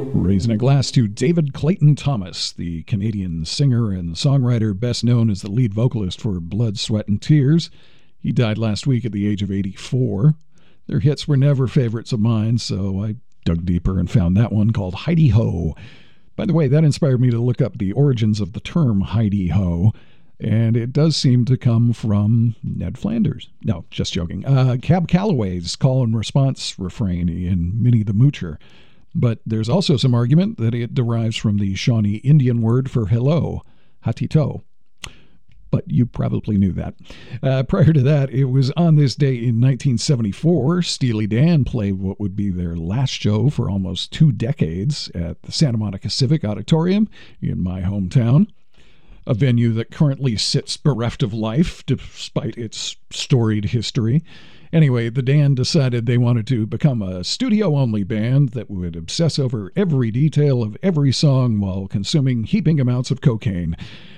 Raising a glass to David Clayton Thomas, the Canadian singer and songwriter best known as the lead vocalist for Blood, Sweat and Tears. He died last week at the age of 84. Their hits were never favorites of mine, so I dug deeper and found that one called Heidi Ho. By the way, that inspired me to look up the origins of the term Heidi Ho, and it does seem to come from Ned Flanders. No, just joking. Cab Calloway's call and response refrain in Minnie the Moocher. But there's also some argument that it derives from the Shawnee Indian word for hello, hatito. But you probably knew that. Prior to that, it was on this day in 1974, Steely Dan played what would be their last show for almost 2 decades at the Santa Monica Civic Auditorium in my hometown, a venue that currently sits bereft of life despite its storied history. Anyway, the Dan decided they wanted to become a studio-only band that would obsess over every detail of every song while consuming heaping amounts of cocaine.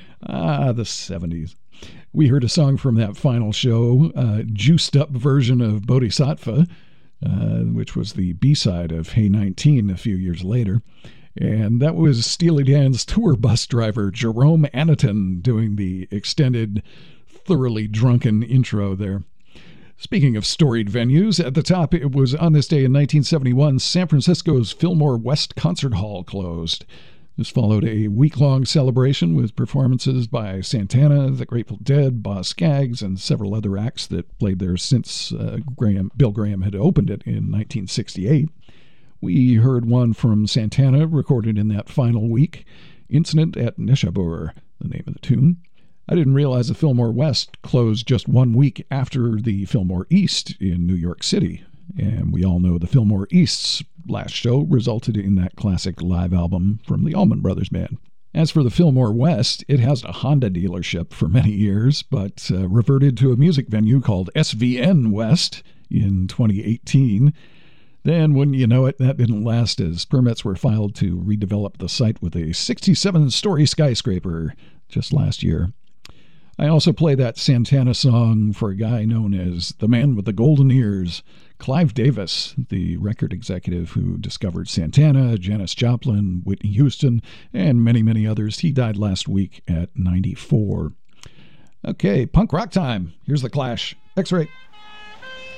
The 70s. We heard a song from that final show, a juiced-up version of Bodhisattva, which was the B-side of Hey 19 a few years later. And that was Steely Dan's tour bus driver, Jerome Aniton, doing the extended, thoroughly drunken intro there. Speaking of storied venues, at the top, it was on this day in 1971, San Francisco's Fillmore West Concert Hall closed. This followed a week-long celebration with performances by Santana, The Grateful Dead, Boz Scaggs, and several other acts that played there since Bill Graham had opened it in 1968. We heard one from Santana recorded in that final week, Incident at Nishabur, the name of the tune. I didn't realize the Fillmore West closed just 1 week after the Fillmore East in New York City. And we all know the Fillmore East's last show resulted in that classic live album from the Allman Brothers Band. As for the Fillmore West, it has a Honda dealership for many years, but reverted to a music venue called SVN West in 2018. Then, wouldn't you know it, that didn't last as permits were filed to redevelop the site with a 67-story skyscraper just last year. I also play that Santana song for a guy known as the Man with the Golden Ears, Clive Davis, the record executive who discovered Santana, Janis Joplin, Whitney Houston, and many, many others. He died last week at 94. Okay, punk rock time. Here's The Clash. X-Ray.